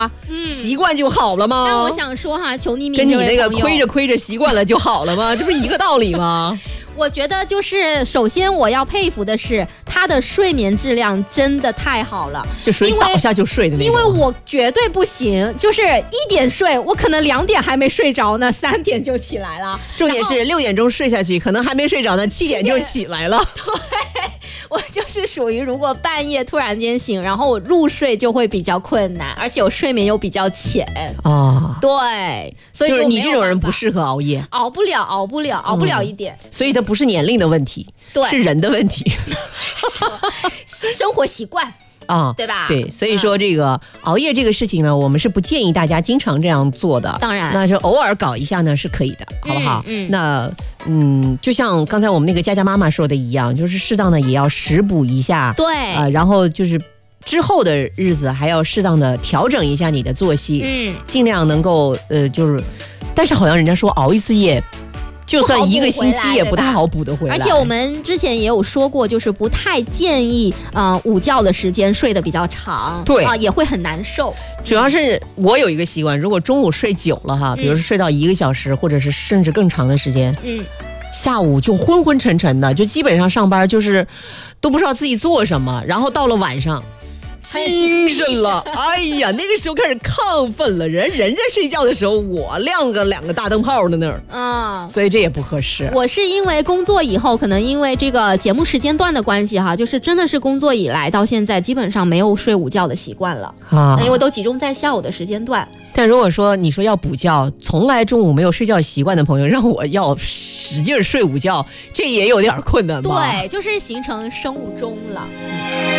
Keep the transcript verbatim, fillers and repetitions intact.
嗯， 习惯就好了吗？ 但我想说哈，求匿名跟你那个这位朋友亏着亏着习惯了就好了吗？这不是一个道理吗？ 我觉得就是首先我要佩服的是他的睡眠质量真的太好了， 就属于倒下就睡的那种。 因为我绝对不行，就是一点睡，我可能两点还没睡着呢，三点就起来了。 重点是六点钟睡下去，可能还没睡着呢，七点就起来了。 对，我就是属于如果半夜突然间醒，然后我入睡就会比较困难，而且我睡眠又比较浅哦。 对，所以就是你这种人不适合熬夜， 熬不了，熬不了，熬不了一点。 嗯、所以它不是年龄的问题， 对， 是人的问题， 生活习惯。 啊、 嗯，对吧？ 对，所以说这个熬夜这个事情呢，我们是不建议大家经常这样做的。 当然， 那是偶尔搞一下呢是可以的，好不好？ 嗯，嗯那嗯，就像刚才我们那个佳佳妈妈说的一样，就是适当的也要食补一下， 对， 呃，然后就是之后的日子还要适当的调整一下你的作息， 嗯， 尽量能够呃，就是，但是好像人家说熬一次夜。就算一个星期也不太好补得回来， 而且我们之前也有说过，就是不太建议，嗯、呃，午觉的时间睡得比较长， 对啊，也会很难受。 主要是我有一个习惯，如果中午睡久了哈，比如说睡到一个小时，嗯、或者是甚至更长的时间， 嗯， 下午就昏昏沉沉的，就基本上上班就是都不知道自己做什么，然后到了晚上。精神了，哎呀，那个时候开始亢奋了。人人家睡觉的时候，我亮个两个大灯泡在那儿， 啊、嗯， 所以这也不合适。 我是因为工作以后，可能因为这个节目时间段的关系哈，就是真的是工作以来到现在，基本上没有睡午觉的习惯了啊，因为都集中在下午的时间段。 但如果说你说要补觉，从来中午没有睡觉习惯的朋友，让我要使劲睡午觉，这也有点困难吧？ 对，就是形成生物钟了。